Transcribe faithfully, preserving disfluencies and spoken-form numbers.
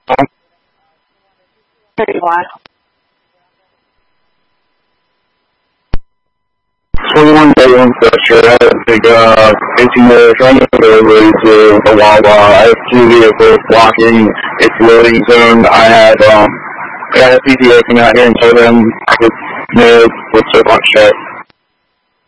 thirty-one. twenty-one thirty-one structure. I have a big, uh, eighteen wheeler trying to go over to a Wawa. I have two vehicles blocking its loading zone. I had, um, I got a C T A come out here and told them I could, you know, what's up on check.